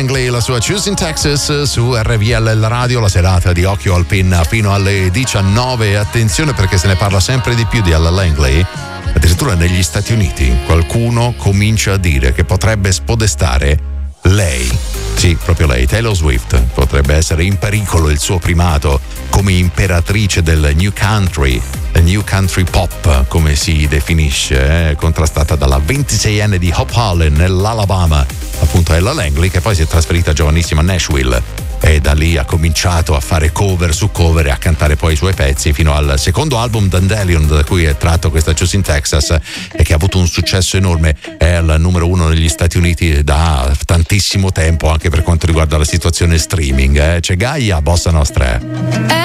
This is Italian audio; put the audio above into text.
Langley, la sua Choosing Texas su RVL la radio, la serata di Occhio al Pin fino alle 19. Attenzione perché se ne parla sempre di più di Ella Langley. Addirittura negli Stati Uniti qualcuno comincia a dire che potrebbe spodestare lei. Sì, proprio lei, Taylor Swift. Potrebbe essere in pericolo il suo primato come imperatrice del New Country, New Country Pop, come si definisce, contrastata dalla 26enne di Hope Holland nell'Alabama, appunto Ella Langley, che poi si è trasferita giovanissima a Nashville e da lì ha cominciato a fare cover su cover e a cantare poi i suoi pezzi fino al secondo album Dandelion, da cui è tratto questa Choosing Texas, e che ha avuto un successo enorme. È al numero 1 negli Stati Uniti da tantissimo tempo, anche per quanto riguarda la situazione streaming. C'è Gaia, Bossa Nostra.